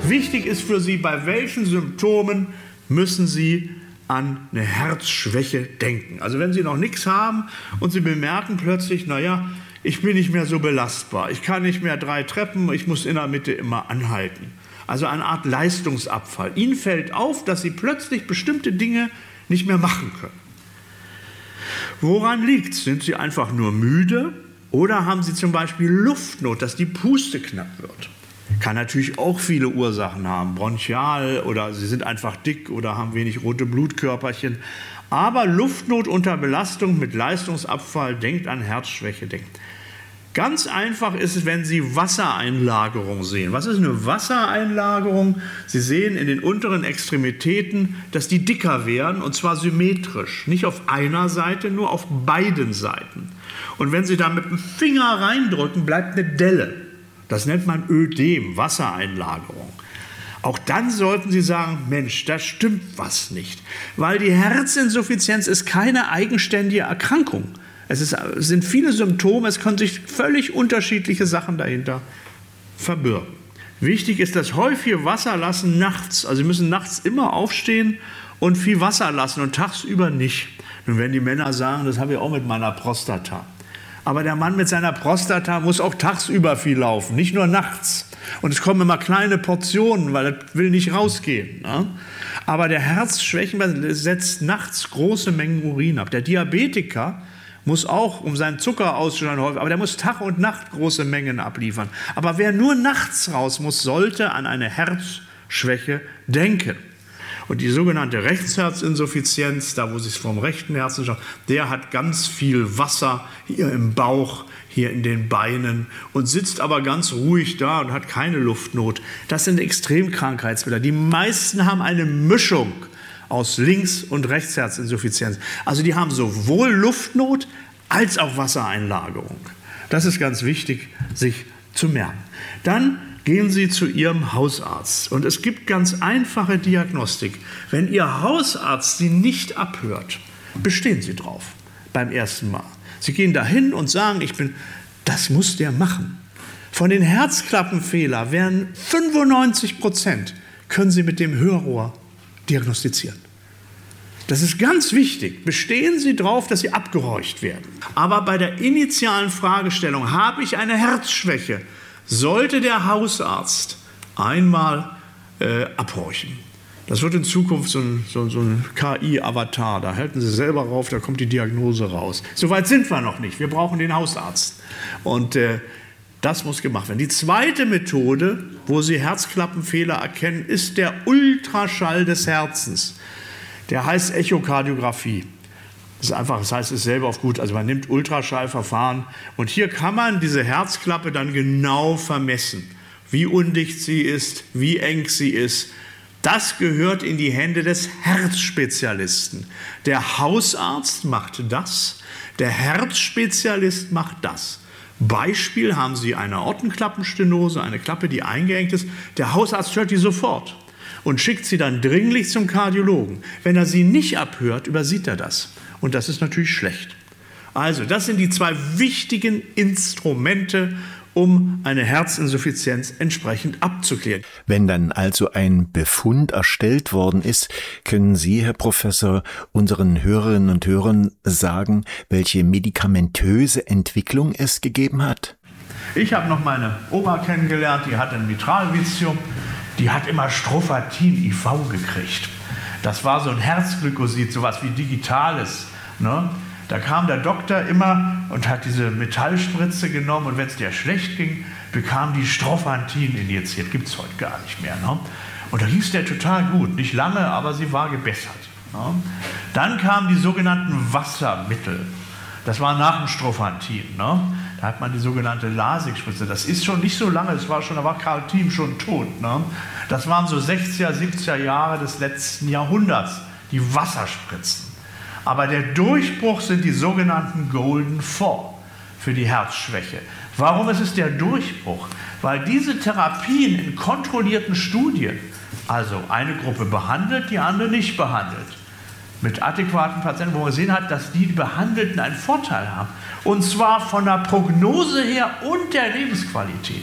Wichtig ist für Sie, bei welchen Symptomen müssen Sie an eine Herzschwäche denken. Also wenn Sie noch nichts haben und Sie bemerken plötzlich, naja, ich bin nicht mehr so belastbar, ich kann nicht mehr 3 Treppen, ich muss in der Mitte immer anhalten. Also eine Art Leistungsabfall. Ihnen fällt auf, dass Sie plötzlich bestimmte Dinge nicht mehr machen können. Woran liegt es? Sind Sie einfach nur müde oder haben Sie zum Beispiel Luftnot, dass die Puste knapp wird? Kann natürlich auch viele Ursachen haben, bronchial oder Sie sind einfach dick oder haben wenig rote Blutkörperchen. Aber Luftnot unter Belastung mit Leistungsabfall, denkt an Herzschwäche. Ganz einfach ist es, wenn Sie Wassereinlagerung sehen. Was ist eine Wassereinlagerung? Sie sehen in den unteren Extremitäten, dass die dicker werden und zwar symmetrisch. Nicht auf einer Seite, nur auf beiden Seiten. Und wenn Sie da mit dem Finger reindrücken, bleibt eine Delle. Das nennt man Ödem, Wassereinlagerung. Auch dann sollten Sie sagen, Mensch, da stimmt was nicht. Weil die Herzinsuffizienz ist keine eigenständige Erkrankung. Es sind viele Symptome, es können sich völlig unterschiedliche Sachen dahinter verbirgen. Wichtig ist das häufige Wasserlassen nachts. Also Sie müssen nachts immer aufstehen und viel Wasser lassen und tagsüber nicht. Nun werden die Männer sagen, das habe ich auch mit meiner Prostata. Aber der Mann mit seiner Prostata muss auch tagsüber viel laufen, nicht nur nachts. Und es kommen immer kleine Portionen, weil das will nicht rausgehen. Ne? Aber der Herzschwächen setzt nachts große Mengen Urin ab. Der Diabetiker muss auch, um seinen Zucker auszuschneiden, aber der muss Tag und Nacht große Mengen abliefern. Aber wer nur nachts raus muss, sollte an eine Herzschwäche denken. Und die sogenannte Rechtsherzinsuffizienz, da wo es sich vom rechten Herzen schaut, der hat ganz viel Wasser hier im Bauch, hier in den Beinen und sitzt aber ganz ruhig da und hat keine Luftnot. Das sind Extremkrankheitsbilder. Die meisten haben eine Mischung aus Links- und Rechtsherzinsuffizienz. Also die haben sowohl Luftnot als auch Wassereinlagerung. Das ist ganz wichtig, sich zu merken. Dann gehen Sie zu Ihrem Hausarzt. Und es gibt ganz einfache Diagnostik. Wenn Ihr Hausarzt Sie nicht abhört, bestehen Sie drauf beim ersten Mal. Sie gehen dahin und sagen, das muss der machen. Von den Herzklappenfehlern werden 95% können Sie mit dem Hörrohr diagnostizieren. Das ist ganz wichtig. Bestehen Sie drauf, dass Sie abgehorcht werden. Aber bei der initialen Fragestellung, habe ich eine Herzschwäche, sollte der Hausarzt einmal abhorchen. Das wird in Zukunft so ein KI-Avatar. Da halten Sie selber rauf, da kommt die Diagnose raus. Soweit sind wir noch nicht. Wir brauchen den Hausarzt. Und das muss gemacht werden. Die zweite Methode, wo Sie Herzklappenfehler erkennen, ist der Ultraschall des Herzens. Der heißt Echokardiographie. Das ist einfach, das heißt es selber auf gut. Also man nimmt Ultraschallverfahren und hier kann man diese Herzklappe dann genau vermessen, wie undicht sie ist, wie eng sie ist. Das gehört in die Hände des Herzspezialisten. Der Hausarzt macht das, der Herzspezialist macht das. Beispiel, haben Sie eine Aortenklappenstenose, eine Klappe, die eingeengt ist. Der Hausarzt hört die sofort und schickt sie dann dringlich zum Kardiologen. Wenn er sie nicht abhört, übersieht er das. Und das ist natürlich schlecht. Also, das sind die 2 wichtigen Instrumente, um eine Herzinsuffizienz entsprechend abzuklären. Wenn dann also ein Befund erstellt worden ist, können Sie, Herr Professor, unseren Hörerinnen und Hörern sagen, welche medikamentöse Entwicklung es gegeben hat? Ich habe noch meine Oma kennengelernt, die hatte ein Mitralvitium, die hat immer Strophatin IV gekriegt. Das war so ein Herzglykosid, sowas wie Digitales, ne? Da kam der Doktor immer und hat diese Metallspritze genommen und wenn es der schlecht ging, bekam die Strophantin injiziert. Gibt es heute gar nicht mehr. Ne? Und da hieß der total gut. Nicht lange, aber sie war gebessert. Ne? Dann kamen die sogenannten Wassermittel. Das war nach dem Strophantin. Ne? Da hat man die sogenannte Lasix-Spritze. Das ist schon nicht so lange, da war Karl Thiem schon tot. Ne? Das waren so 60er, 70er Jahre des letzten Jahrhunderts, die Wasserspritzen. Aber der Durchbruch sind die sogenannten Golden Four für die Herzschwäche. Warum ist es der Durchbruch? Weil diese Therapien in kontrollierten Studien, also eine Gruppe behandelt, die andere nicht behandelt, mit adäquaten Patienten, wo man gesehen hat, dass die Behandelten einen Vorteil haben. Und zwar von der Prognose her und der Lebensqualität.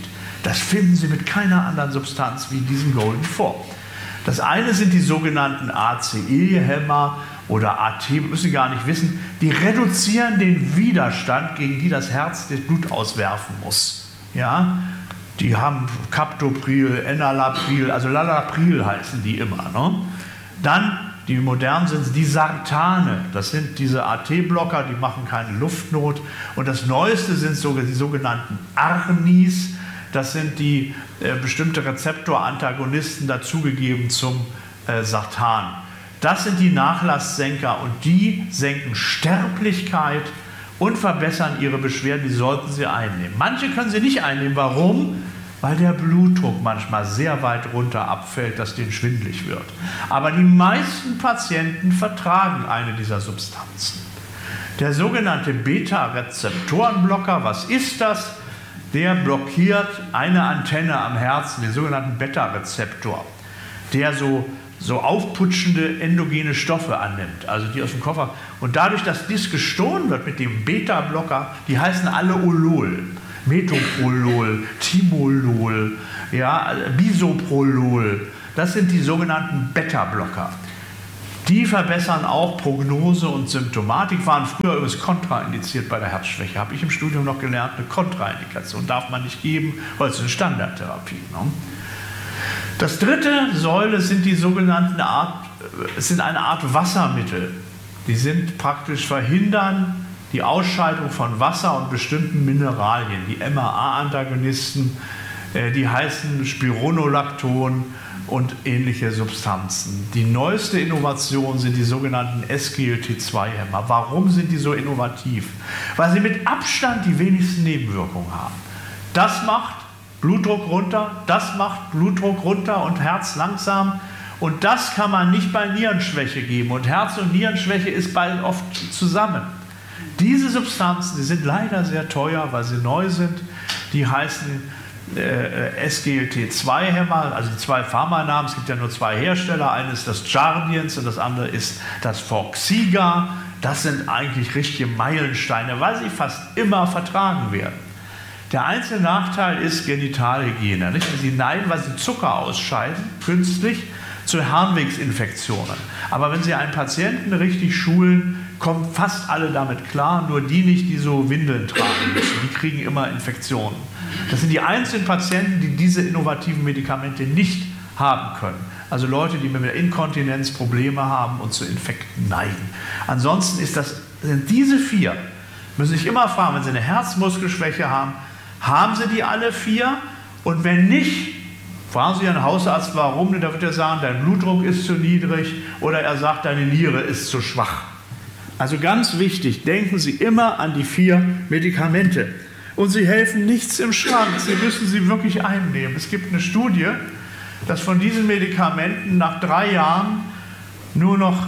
Das finden Sie mit keiner anderen Substanz wie diesem Golden vor. Das eine sind die sogenannten ACE-Hämmer oder AT, müssen Sie gar nicht wissen, die reduzieren den Widerstand, gegen die das Herz das Blut auswerfen muss. Ja? Die haben Captopril, Enalapril, also Lalapril heißen die immer. Ne? Dann, die modernen sind die Sartane, das sind diese AT-Blocker, die machen keine Luftnot. Und das Neueste sind sogar die sogenannten ARNIs, das sind die bestimmte Rezeptorantagonisten dazugegeben zum Sartan. Das sind die Nachlasssenker und die senken Sterblichkeit und verbessern Ihre Beschwerden, die sollten Sie einnehmen. Manche können Sie nicht einnehmen. Warum? Weil der Blutdruck manchmal sehr weit runter abfällt, dass denen schwindelig wird. Aber die meisten Patienten vertragen eine dieser Substanzen. Der sogenannte Beta-Rezeptorenblocker, was ist das? Der blockiert eine Antenne am Herzen, den sogenannten Beta-Rezeptor, der so aufputschende endogene Stoffe annimmt, also die aus dem Koffer. Und dadurch, dass dies gestohlen wird mit dem Beta-Blocker, die heißen alle Olol, Metoprolol, Timolol, ja, Bisoprolol, das sind die sogenannten Beta-Blocker. Die verbessern auch Prognose und Symptomatik, waren früher übrigens kontraindiziert bei der Herzschwäche. Habe ich im Studium noch gelernt, eine Kontraindikation darf man nicht geben, weil es eine Standardtherapie ist. Ne? Das dritte Säule sind die sogenannten sind eine Art Wassermittel. Die sind praktisch verhindern die Ausscheidung von Wasser und bestimmten Mineralien. Die MAA-Antagonisten, die heißen Spironolacton und ähnliche Substanzen. Die neueste Innovation sind die sogenannten SGLT2-Hämmer. Warum sind die so innovativ? Weil sie mit Abstand die wenigsten Nebenwirkungen haben. Das macht Blutdruck runter, das macht Blutdruck runter und Herz langsam. Und das kann man nicht bei Nierenschwäche geben. Und Herz- und Nierenschwäche ist bald oft zusammen. Diese Substanzen, die sind leider sehr teuer, weil sie neu sind. Die heißen SGLT2-Hämmer, also die zwei Pharmanamen. Es gibt ja nur zwei Hersteller. Eines ist das Jardiance und das andere ist das Forxiga. Das sind eigentlich richtige Meilensteine, weil sie fast immer vertragen werden. Der einzige Nachteil ist Genitalhygiene. Nicht? Sie neigen, weil sie Zucker ausscheiden, künstlich, zu Harnwegsinfektionen. Aber wenn Sie einen Patienten richtig schulen, kommen fast alle damit klar, nur die nicht, die so Windeln tragen müssen. Die kriegen immer Infektionen. Das sind die einzigen Patienten, die diese innovativen Medikamente nicht haben können. Also Leute, die mit der Inkontinenz Probleme haben und zu Infekten neigen. Ansonsten sind diese vier, müssen sich immer fragen, wenn Sie eine Herzmuskelschwäche haben, haben Sie die alle vier? Und wenn nicht, fragen Sie Ihren Hausarzt, warum, da wird er sagen, dein Blutdruck ist zu niedrig oder er sagt, deine Niere ist zu schwach. Also ganz wichtig, denken Sie immer an die 4 Medikamente. Und sie helfen nichts im Schrank, Sie müssen sie wirklich einnehmen. Es gibt eine Studie, dass von diesen Medikamenten nach 3 Jahren nur noch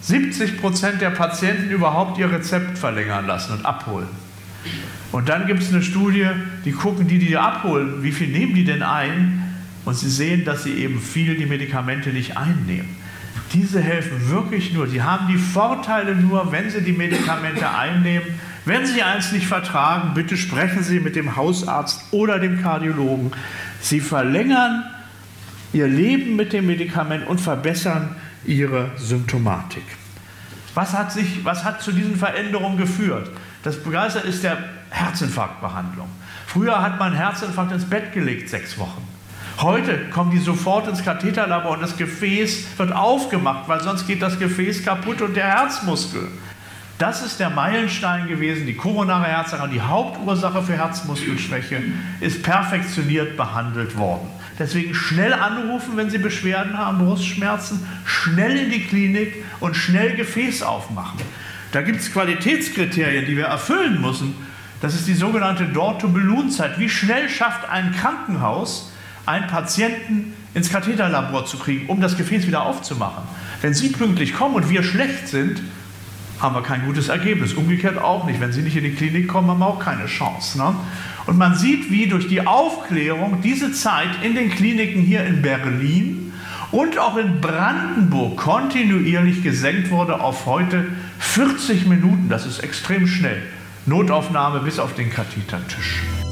70% der Patienten überhaupt ihr Rezept verlängern lassen und abholen. Und dann gibt es eine Studie, die gucken, die abholen, wie viel nehmen die denn ein? Und sie sehen, dass sie eben viel die Medikamente nicht einnehmen. Diese helfen wirklich nur. Sie haben die Vorteile nur, wenn Sie die Medikamente einnehmen. Wenn Sie eins nicht vertragen, bitte sprechen Sie mit dem Hausarzt oder dem Kardiologen. Sie verlängern Ihr Leben mit dem Medikament und verbessern Ihre Symptomatik. Was hat zu diesen Veränderungen geführt? Das Begeisterte ist der Herzinfarktbehandlung. Früher hat man einen Herzinfarkt ins Bett gelegt, 6 Wochen. Heute kommen die sofort ins Katheterlabor und das Gefäß wird aufgemacht, weil sonst geht das Gefäß kaputt und der Herzmuskel. Das ist der Meilenstein gewesen, die koronare Herzerkrankung, die Hauptursache für Herzmuskelschwäche, ist perfektioniert behandelt worden. Deswegen schnell anrufen, wenn Sie Beschwerden haben, Brustschmerzen, schnell in die Klinik und schnell Gefäß aufmachen. Da gibt es Qualitätskriterien, die wir erfüllen müssen. Das ist die sogenannte Door-to-Balloon-Zeit. Wie schnell schafft ein Krankenhaus, einen Patienten ins Katheterlabor zu kriegen, um das Gefäß wieder aufzumachen? Wenn Sie pünktlich kommen und wir schlecht sind, haben wir kein gutes Ergebnis. Umgekehrt auch nicht. Wenn Sie nicht in die Klinik kommen, haben wir auch keine Chance. Ne? Und man sieht, wie durch die Aufklärung diese Zeit in den Kliniken hier in Berlin und auch in Brandenburg kontinuierlich gesenkt wurde auf heute 40 Minuten. Das ist extrem schnell. Notaufnahme bis auf den Kathetertisch.